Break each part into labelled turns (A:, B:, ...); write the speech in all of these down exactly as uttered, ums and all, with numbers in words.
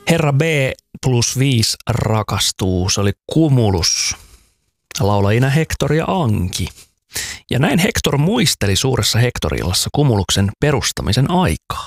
A: Herra B plus viisi rakastuu, se oli Cumulus. Laulajina Hector ja Anki. Ja näin Hector muisteli suuressa Hector-illassa Cumuluksen perustamisen aikaa.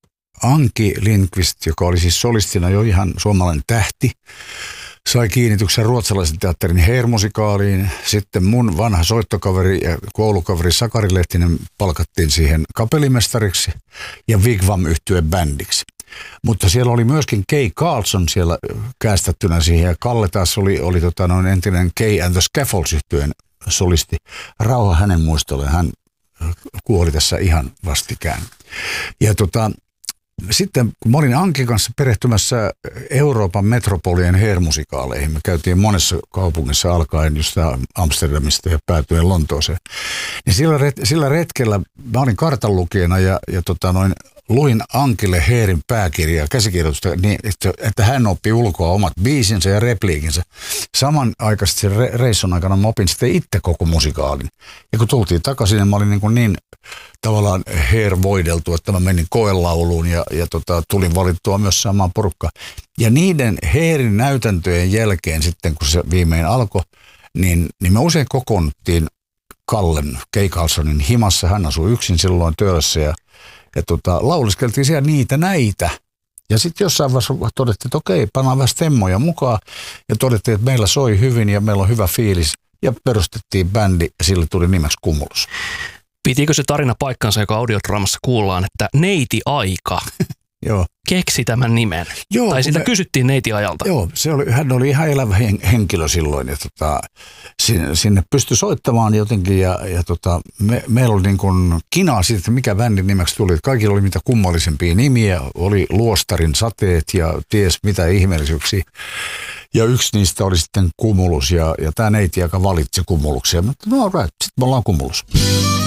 B: Anki Lindqvist, joka oli siis solistina jo ihan suomalainen tähti, sai kiinnityksen ruotsalaisen teatterin Hair-musikaaliin. Sitten mun vanha soittokaveri ja koulukaveri Sakari Lehtinen palkattiin siihen kapellimestariksi ja Wigwam-yhtyeen bändiksi. Mutta siellä oli myöskin Kay Carlson siellä käästettynä siihen ja Kalle taas oli, oli tota noin entinen Kay and the Scaffolds-yhtyeen solisti. Rauha hänen muistolleen, hän kuoli tässä ihan vastikään. Ja tota, sitten kun mä olin Ankin kanssa perehtymässä Euroopan metropolien Hair-musikaaleihin, me käytiin monessa kaupungissa alkaen just Amsterdamista ja päätyen Lontooseen, niin sillä, ret, sillä retkellä mä olin kartanlukijana ja, ja tota noin, luin Ankille Hairin pääkirjaa, käsikirjoitusta, niin että, että hän oppi ulkoa omat biisinsä ja repliikinsä. Samanaikaisesti sen re, reissun aikana mä opin sitten itse koko musikaalin. Ja kun tultiin takaisin, niin mä olin niin, kuin niin tavallaan Hair-voideltu, että mä menin koelauluun ja, ja tota, tulin valittua myös samaan porukkaan. Ja niiden Hairin näytäntöjen jälkeen sitten, kun se viimein alkoi, niin, niin me usein kokoonnuttiin Kallen, Kay Carlsonin himassa. Hän asui yksin silloin Töölössä ja Ja tota, lauliskeltiin siellä niitä näitä. Ja sitten jossain vaiheessa todettiin, että okei, pannaan vähän stemmoja mukaan. Ja todettiin, että meillä soi hyvin ja meillä on hyvä fiilis. Ja perustettiin bändi ja sille tuli nimeksi Cumulus.
A: Pitikö se tarina paikkansa, joka audiodraamassa kuullaan, että Neiti Aika
B: Joo.
A: keksi tämän nimen?
B: Joo,
A: tai sitä
B: me,
A: kysyttiin Neiti Ajalta.
B: Joo, se oli, hän oli ihan elävä henkilö silloin. Ja tota, sinne, sinne pystyi soittamaan jotenkin ja, ja tota, me, meillä oli niin kuin kinaa siitä, että mikä bändin nimeksi tuli. Kaikilla oli mitä kummallisempia nimiä. Oli Luostarin sateet ja ties mitä ihmeellisyyksiä. Ja yksi niistä oli sitten Cumulus ja, ja tämä neiti, joka valitsi Cumuluksia. Mutta no right, sitten me ollaan Cumulus.